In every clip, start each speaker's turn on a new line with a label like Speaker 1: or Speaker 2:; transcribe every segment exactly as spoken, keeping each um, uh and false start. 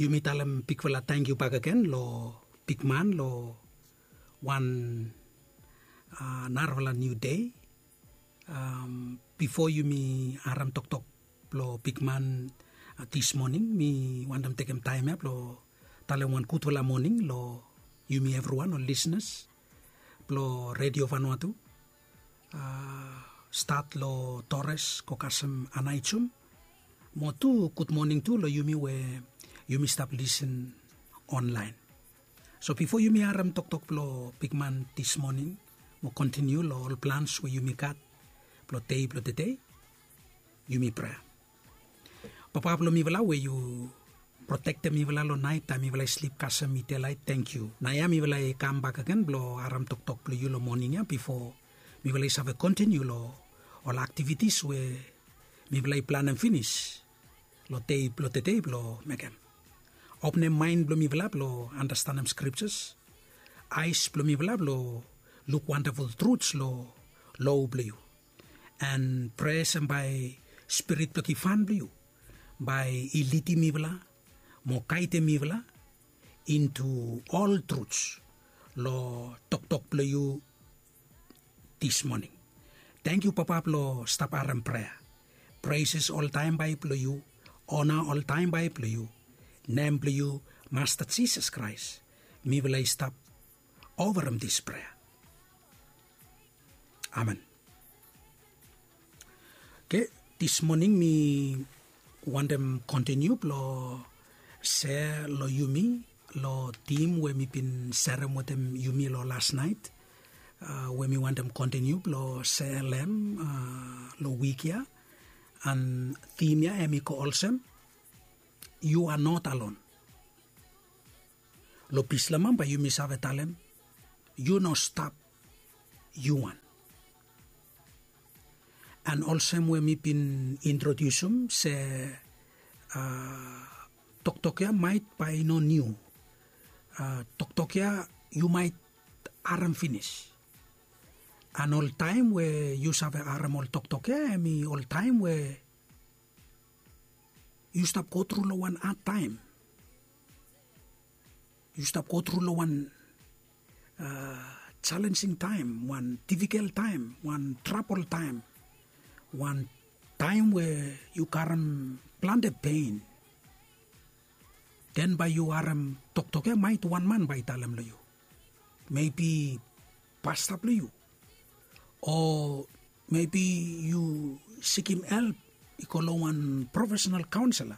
Speaker 1: Yumi talam pikvala thank you back again lo pikman lo one uh, narvala new day. Um, before Yumi aram tok tok lo pikman uh, this morning mi wandam takem time up lo talam one kutwala morning lo Yumi everyone or listeners lo Radio Vanuatu uh, start lo Torres kokasem anaichum mo tu good morning tu lo Yumi we Yumi stop listen online. So before Yumi aram tok tok lo pikman this morning mo continue lo all plans we Yumi kat lo day lo day Yumi prayer. Papa lo mi vala we you protect mi vala lo night time mi vala sleep kasem mi telai thank you. Na ya mi vala come back again lo aram tok tok lo you lo morning ya before mi vala have continue lo all activities we mi vala plan and finish lo day lo day lo megam. Open mind blow me blow understand them scriptures. Eyes blow me blow look wonderful truths lo low blue. And praise and by spirit blocky fan blue. By iliti me bla mo kaite me bla into all truths lo tok tok blow you this morning. Thank you Papa blow stop aram prayer. Praises all time by blow you. Honor all time by blow you. Name you, Master Jesus Christ. Me will I stop over him this prayer. Amen. Okay, this morning me want them continue lo share lo Yumi lo team where me been sharing with them Yumi lo last night. Uh, where me want them continue lo share them uh, lo wikia and theme ya emiko also. You are not alone. Lo pislaman ba Yumi save talem, you no stop, you one. And also when me been introduce him, say, uh, Toktokia might by no new. Uh, Toktokia, you might aram finish. And all time where you save aram all Toktokia, me all time where you stop go through lo one hard time. You stop go through lo one uh, challenging time, one difficult time, one trouble time, one time where you karam planted pain. Then by you aram tok toke might one man by talem lo you. Maybe pastor lo you. Or maybe you seek him help. Ikolo one professional counselor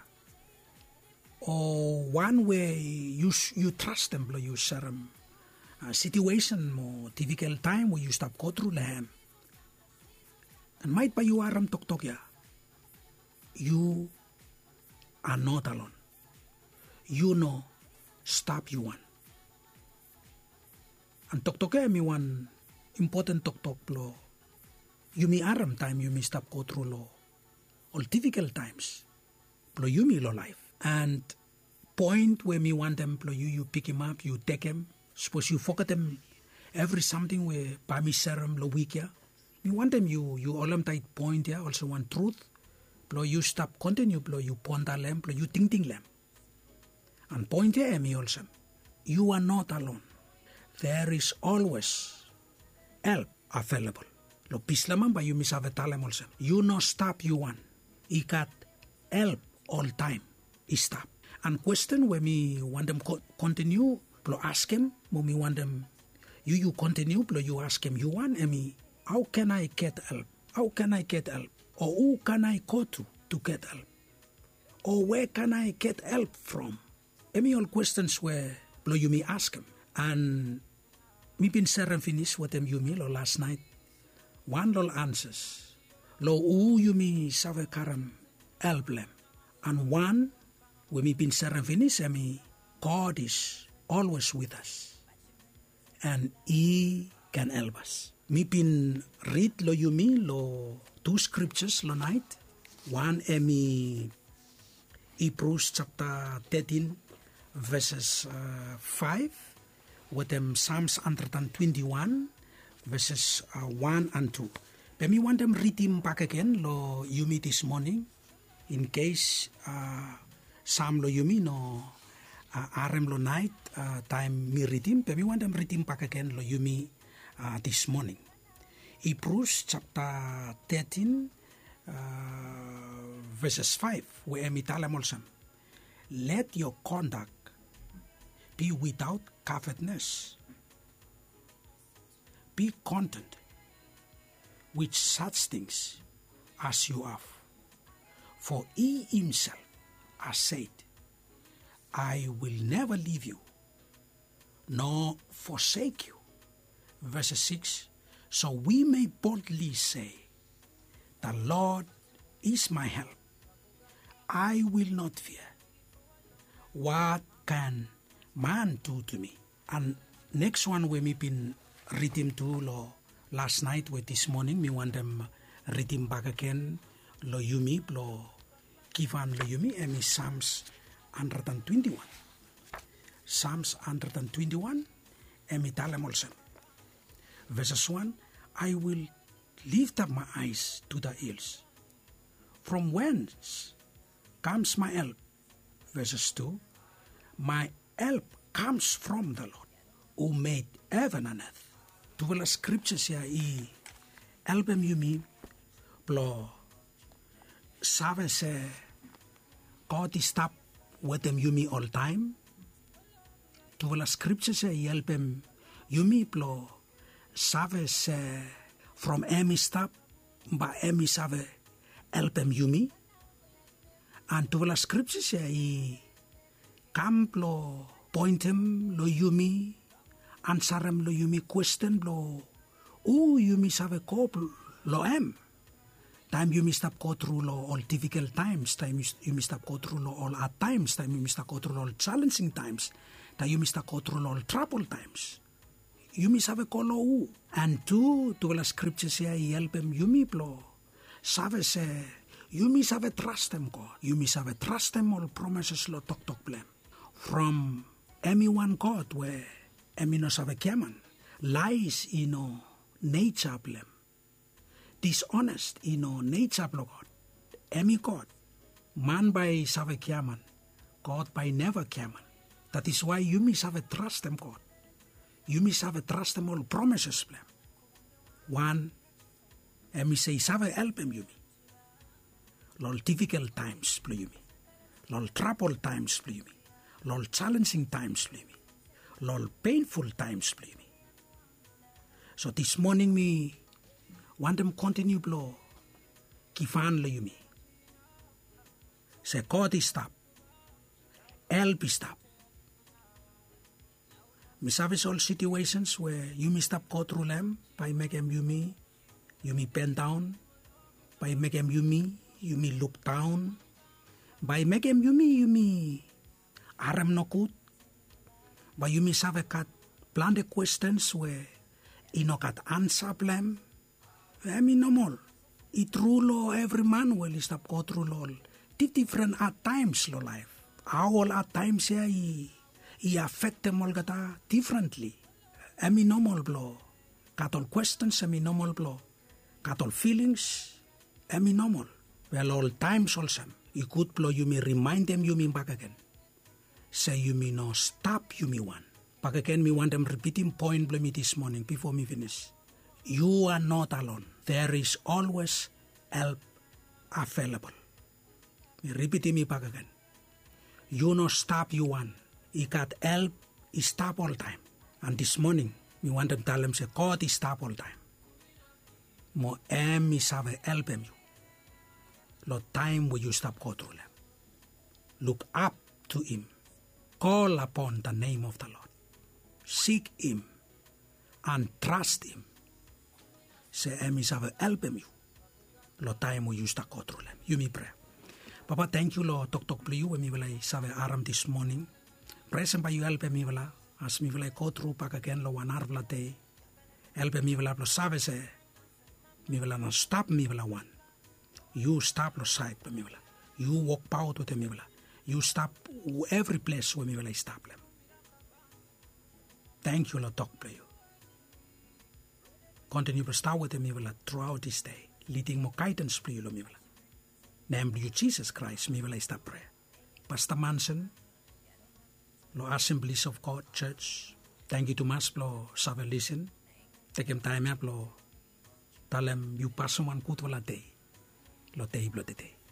Speaker 1: or one where you you trust them, you share them a situation more difficult time where you stop go through them and might by you aram tok tok ya you are not alone. You know stop you one and tok tok ya me one important tok tok lo you me aram time you me stop go through lo all difficult times, blow you me lo life. And point where me want them, blow you, you pick him up, you take him. Suppose you forget them every something where by me serum lo week ya. Me want them you you all them tight point ya, also one truth. Blow you stop continue, blow you ponda lamp, blow you ting ting lamp. And point ya me also. You are not alone. There is always help available. Lo pislaman ba you misave talem also. You no stop you one. Ikat help all time. Stop. And question when me want them co- continue, blow ask him, when me want them, you you continue, blow you ask him, you want me, how can I get help? How can I get help? Or who can I go to to get help? Or where can I get help from? Emi all questions where blow you me ask him. And me been sharing finish with them you me lo last night. One little answers. Lo u you me save karam help them. And one, when me been sharing finish, me God is always with us. And He can help us. Me been read lo you me lo two scriptures lo night. One emi Hebrews chapter thirteen verses uh, five. With them Psalms one twenty-one verses uh, one and two. Let me want them read him back again lo you me this morning in case uh, Psalm lo you me no uh, arem lo night uh, time mi ritim pe mi want them ritim back again lo yumi uh, this morning. Hebrews chapter thirteen uh, verses five where mi talem also. Let your conduct be without covetousness. Be content with such things as you have. For he himself has said, I will never leave you, nor forsake you. Verse six, so we may boldly say, the Lord is my help. I will not fear. What can man do to me? And next one we may been reading to lo last night with this morning, me want them reading back again lo yumi lo kivan lo yumi emi Psalms one twenty-one. Psalms one twenty-one emi talem also. Verses one, I will lift up my eyes to the hills. From whence comes my help? Verses two, my help comes from the Lord, who made heaven and earth. Tuwala scriptures ya i album yumi blo save se God is stop with them yumi all time. Tuwala scriptures ya i album yumi blo save se from emi stop ba emi save album yumi. And tuwala scriptures ya i camp lo pointem lo yumi ansarem lo yumi question lo u yumi save kop lo em. Time yumi stop go through lo all difficult times, time yumi stop go through lo all hard times, time yumi stop go through all challenging times, time yumi stop go through all trouble times. Yumi save ko lo u. And two to the scriptures here help him yumi blo save se yumi save trust them God. Yumi save trust them all promises lo tok tok blem. From anyone God where emi no save kiaman, lies ino nature blem, dishonest ino nature blo God, emi God, man by save kiaman, God by never kiaman. That is why you must have a trust them God. You must have a trust them all promises blem. One, emi say save help em yumi. Lol difficult times blo yumi, lol trouble times blo yumi. Lol challenging times blo yumi, lol painful times blo yumi. So this morning me want them continue blo kifan lo yumi. Say God is stop, help is stop. Me service all situations where you may stop go through them by make them yumi, you may bend down, by make them yumi, you may look down, by make them yumi, you may aram no good, but you may have a cat plan the questions where ino cat answer them. I mean no more. It true lo every man will stop go through all different at times lo life. All at times yeah he, he affect them all gata differently. I mean normal blow. Cat all questions, I mean normal blow. Cat all feelings, I mean normal. Well all times also. You could blow you may remind them you mean back again. Say you may no stop you may one. Back again me want them repeating point blow me this morning before me finish. You are not alone. There is always help available. Me repeat me back again. You no stop you one. You got help is stop all time. And this morning me want them tell them say God is stop all time. Mo em is have help him you. Lo time will you stop go through them. Look up to him. Call upon the name of the Lord. Seek him and trust him. Say, em is have help him you. Lo time will you stop go through them. You me pray. Papa, thank you, Lord. Talk talk play you when me will I save aram this morning. Present by you help me will as me will I go through back again lo one hour day. Help me will lo save say. Me will not stop me will one. You stop lo side me will. You walk out with me will. You stop every place where me will I stop them. Thank you, Lord. Talk play you. Continue to start with me will throughout this day. Leading more guidance play you me will. Name you Jesus Christ me will I stop prayer. Pastor Manson, lo Assemblies of God Church. Thank you to mas lo save listen. Take him time up lo talem you pass one kut wala day. Lo day blo day.